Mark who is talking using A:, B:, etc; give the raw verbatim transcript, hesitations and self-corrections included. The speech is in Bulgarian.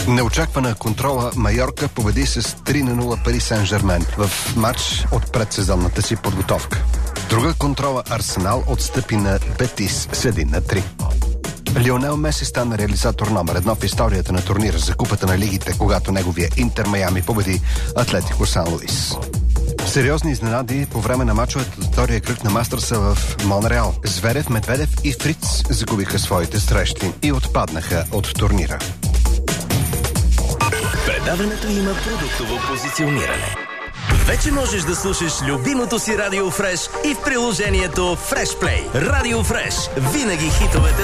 A: Неочаквана контрола Майорка победи с три на нула Пари Сен-Жермен в матч от предсезонната си подготовка. Друга контрола Арсенал отстъпи на Бетис с един на три. Лионел Меси стана реализатор номер едно в историята на турнира за Купата на лигите, когато неговия Интер Майами победи Атлетико Сан Луис. Сериозни изненади по време на мачовете от втория кръг на Мастърса в Монреал. Зверев, Медведев и Фриц загубиха своите срещи и отпаднаха от турнира.
B: Предаването има продуктово позициониране. Вече можеш да слушаш любимото си Радио Фреш и в приложението Фреш Плей. Радио Фреш. Винаги хитовете